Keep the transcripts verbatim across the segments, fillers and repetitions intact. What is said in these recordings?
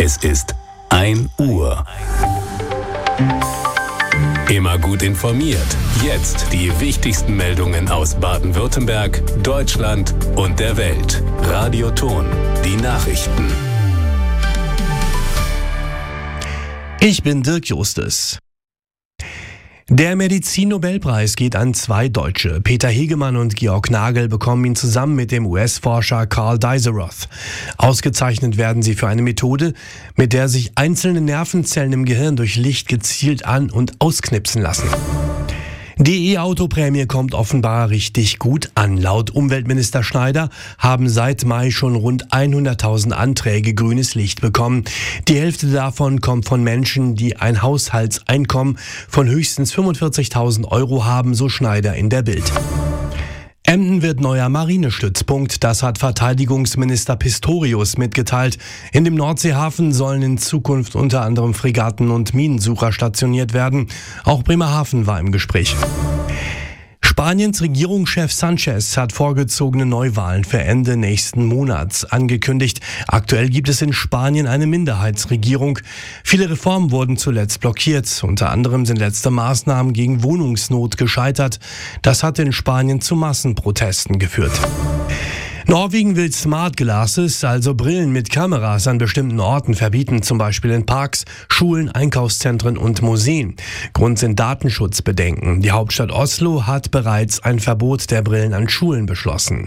Es ist ein Uhr. Immer gut informiert. Jetzt die wichtigsten Meldungen aus Baden-Württemberg, Deutschland und der Welt. Radioton, die Nachrichten. Ich bin Dirk Justus. Der Medizin-Nobelpreis geht an zwei Deutsche. Peter Hegemann und Georg Nagel bekommen ihn zusammen mit dem U S-Forscher Carl Dizeroth. Ausgezeichnet werden sie für eine Methode, mit der sich einzelne Nervenzellen im Gehirn durch Licht gezielt an- und ausknipsen lassen. Die E-Auto-Prämie kommt offenbar richtig gut an. Laut Umweltminister Schneider haben seit Mai schon rund hunderttausend Anträge grünes Licht bekommen. Die Hälfte davon kommt von Menschen, die ein Haushaltseinkommen von höchstens fünfundvierzigtausend Euro haben, so Schneider in der Bild. Emden wird neuer Marinestützpunkt, das hat Verteidigungsminister Pistorius mitgeteilt. In dem Nordseehafen sollen in Zukunft unter anderem Fregatten und Minensucher stationiert werden. Auch Bremerhaven war im Gespräch. Spaniens Regierungschef Sanchez hat vorgezogene Neuwahlen für Ende nächsten Monats angekündigt. Aktuell gibt es in Spanien eine Minderheitsregierung. Viele Reformen wurden zuletzt blockiert. Unter anderem sind letzte Maßnahmen gegen Wohnungsnot gescheitert. Das hat in Spanien zu Massenprotesten geführt. Norwegen will Smart Glasses, also Brillen mit Kameras, an bestimmten Orten verbieten, zum Beispiel in Parks, Schulen, Einkaufszentren und Museen. Grund sind Datenschutzbedenken. Die Hauptstadt Oslo hat bereits ein Verbot der Brillen an Schulen beschlossen.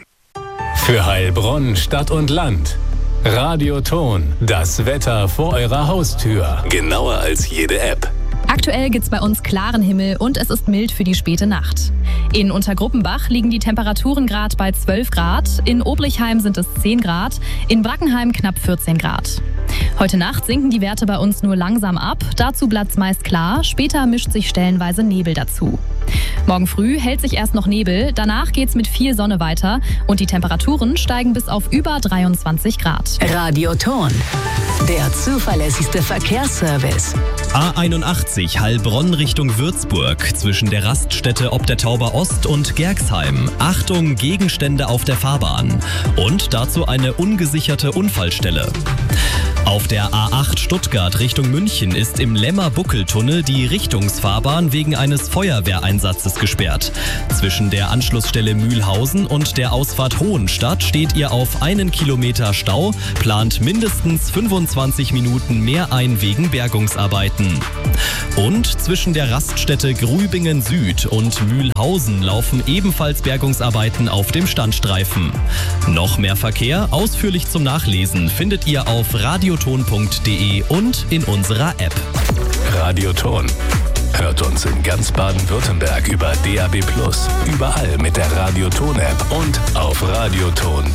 Für Heilbronn, Stadt und Land. Radioton, das Wetter vor eurer Haustür. Genauer als jede App. Aktuell gibt's bei uns klaren Himmel und es ist mild für die späte Nacht. In Untergruppenbach liegen die Temperaturen gerade bei zwölf Grad, in Oblichheim sind es zehn Grad, in Brackenheim knapp vierzehn Grad. Heute Nacht sinken die Werte bei uns nur langsam ab, dazu bleibt's meist klar, später mischt sich stellenweise Nebel dazu. Morgen früh hält sich erst noch Nebel, danach geht's mit viel Sonne weiter und die Temperaturen steigen bis auf über dreiundzwanzig Grad. Radioton, der zuverlässigste Verkehrsservice. A einundachtzig Heilbronn Richtung Würzburg zwischen der Raststätte Ob der Tauber Ost und Gerxheim. Achtung, Gegenstände auf der Fahrbahn. Und dazu eine ungesicherte Unfallstelle. Auf der A acht Stuttgart Richtung München ist im Lemmer-Buckel-Tunnel die Richtungsfahrbahn wegen eines Feuerwehreinsatzes gesperrt. Zwischen der Anschlussstelle Mühlhausen und der Ausfahrt Hohenstadt steht ihr auf einen Kilometer Stau, plant mindestens fünfundzwanzig Minuten mehr ein wegen Bergungsarbeiten. Und zwischen der Raststätte Grübingen Süd und Mühlhausen laufen ebenfalls Bergungsarbeiten auf dem Standstreifen. Noch mehr Verkehr, ausführlich zum Nachlesen, findet ihr auf radioton punkt de und in unserer App. Radioton. Hört uns in ganz Baden-Württemberg über D A B plus, überall mit der Radioton-App und auf radioton